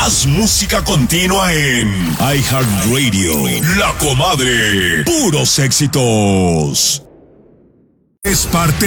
Más música continua en iHeartRadio. La Comadre. Puros éxitos. Es parte